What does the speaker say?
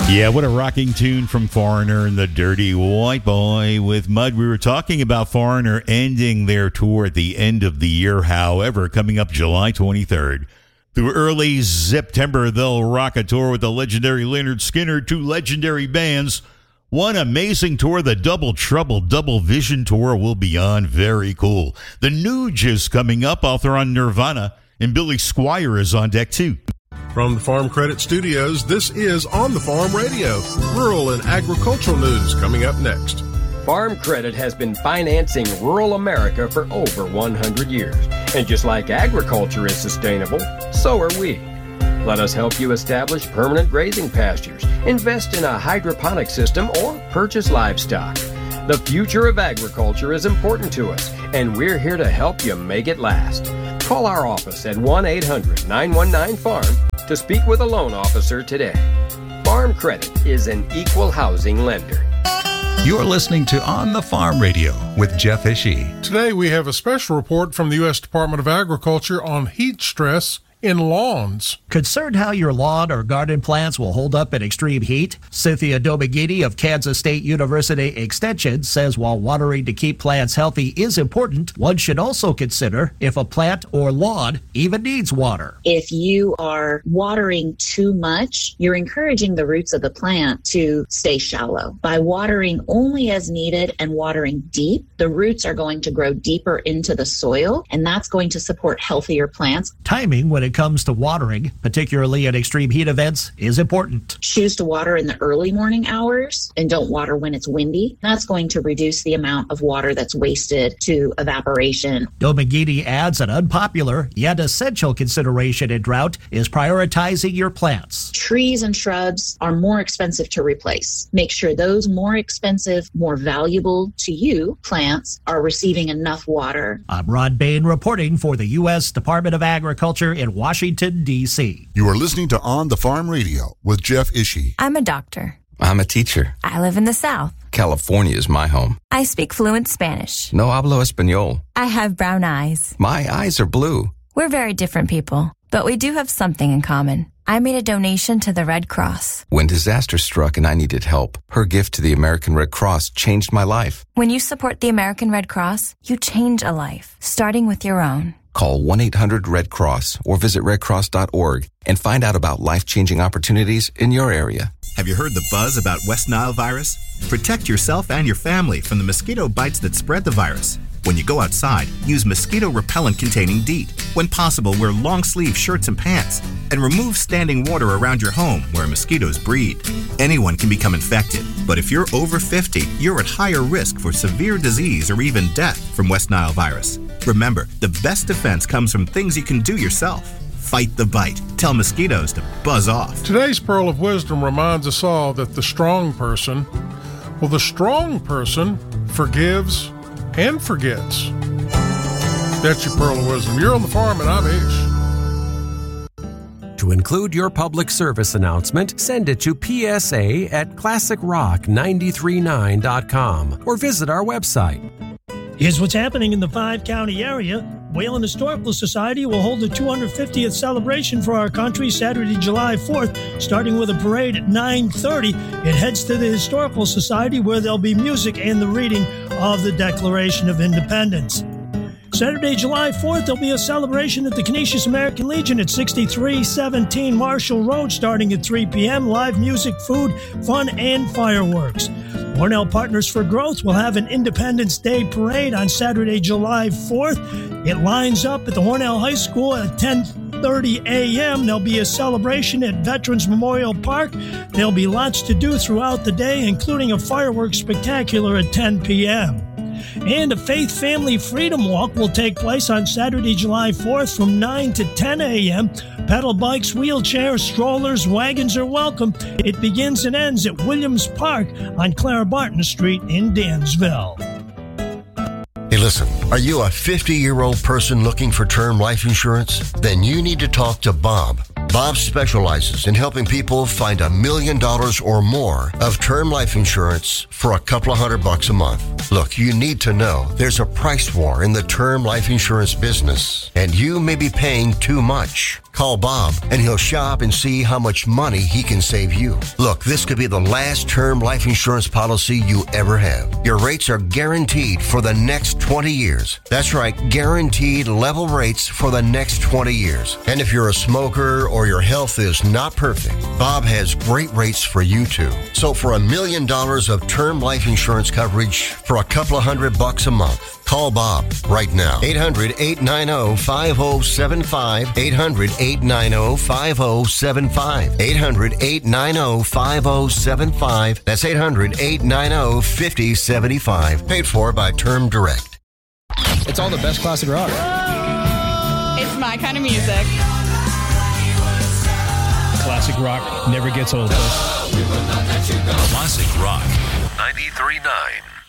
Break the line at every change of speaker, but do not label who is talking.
Yeah, what a rocking tune from Foreigner and the Dirty White Boy with Mud. We were talking about Foreigner ending their tour at the end of the year. However, coming up July 23rd. Through early September, they'll rock a tour with the legendary Lynyrd Skynyrd, two legendary bands. One amazing tour, the Double Trouble Double Vision Tour, will be on. Very cool. The Nuge is coming up. Author on Nirvana, and Billy Squier is on deck too.
From the Farm Credit Studios, this is On the Farm Radio. Rural and agricultural news coming up next.
Farm Credit has been financing rural America for over 100 years. And just like agriculture is sustainable, so are we. Let us help you establish permanent grazing pastures, invest in a hydroponic system, or purchase livestock. The future of agriculture is important to us, and we're here to help you make it last. Call our office at 1-800-919-FARM to speak with a loan officer today. Farm Credit is an equal housing lender.
You're listening to On the Farm Radio with Jeff Ishii.
Today we have a special report from the U.S. Department of Agriculture on heat stress in lawns.
Concerned how your lawn or garden plants will hold up in extreme heat? Cynthia Domagini of Kansas State University Extension says while watering to keep plants healthy is important, one should also consider if a plant or lawn even needs water.
If you are watering too much, you're encouraging the roots of the plant to stay shallow. By watering only as needed and watering deep, the roots are going to grow deeper into the soil, and that's going to support healthier plants.
Timing when it comes to watering, particularly in extreme heat events, is important.
Choose to water in the early morning hours and don't water when it's windy. That's going to reduce the amount of water that's wasted to evaporation.
Domagini adds an unpopular yet essential consideration in drought is prioritizing your plants.
Trees and shrubs are more expensive to replace. Make sure those more expensive, more valuable to you plants are receiving enough water.
I'm Ron Bain reporting for the U.S. Department of Agriculture in Washington, D.C.
You are listening to On the Farm Radio with Jeff Ishii.
I'm a doctor.
I'm a teacher.
I live in the South.
California is my home.
I speak fluent Spanish.
No hablo español.
I have brown eyes.
My eyes are blue.
We're very different people, but we do have something in common. I made a donation to the Red Cross.
When disaster struck and I needed help, her gift to the American Red Cross changed my life.
When you support the American Red Cross, you change a life, starting with your own.
Call 1-800-RED-CROSS or visit redcross.org and find out about life-changing opportunities in your area.
Have you heard the buzz about West Nile virus? Protect yourself and your family from the mosquito bites that spread the virus. When you go outside, use mosquito repellent containing DEET. When possible, wear long-sleeve shirts and pants. And remove standing water around your home where mosquitoes breed. Anyone can become infected, but if you're over 50, you're at higher risk for severe disease or even death from West Nile virus. Remember, the best defense comes from things you can do yourself. Fight the bite. Tell mosquitoes to buzz off.
Today's Pearl of Wisdom reminds us all that the strong person forgives and forgets. That's your Pearl of Wisdom. You're on the farm and I'm Ish.
To include your public service announcement, send it to psa@classicrock939.com or visit our website.
Here's what's happening in the 5-county area. Wayland Historical Society will hold the 250th celebration for our country Saturday, July 4th, starting with a parade at 9:30. It heads to the Historical Society where there'll be music and the reading of the Declaration of Independence. Saturday, July 4th, there'll be a celebration at the Canisius American Legion at 6317 Marshall Road starting at 3 p.m. Live music, food, fun, and fireworks. Hornell Partners for Growth will have an Independence Day parade on Saturday, July 4th. It lines up at the Hornell High School at 10:30 a.m. There'll be a celebration at Veterans Memorial Park. There'll be lots to do throughout the day, including a fireworks spectacular at 10 p.m. And a Faith Family Freedom Walk will take place on Saturday, July 4th from 9 to 10 a.m. Pedal bikes, wheelchairs, strollers, wagons are welcome. It begins and ends at Williams Park on Clara Barton Street in Dansville.
Hey, listen, are you a 50-year-old person looking for term life insurance? Then you need to talk to Bob. Bob specializes in helping people find $1 million or more of term life insurance for a couple of $100 a month. Look, you need to know there's a price war in the term life insurance business, and you may be paying too much. Call Bob, and he'll shop and see how much money he can save you. Look, this could be the last term life insurance policy you ever have. Your rates are guaranteed for the next 20 years. That's right, guaranteed level rates for the next 20 years. And if you're a smoker or your health is not perfect, Bob has great rates for you too. So for $1 million of term life insurance coverage for a couple of $100 a month, call Bob right now. 800-890-5075. 800-890-5075. 800-890-5075. That's 800-890-5075. Paid for by Term Direct.
It's all the best classic rock.
It's my kind of music.
Classic rock never gets old.
Classic Rock
93.9.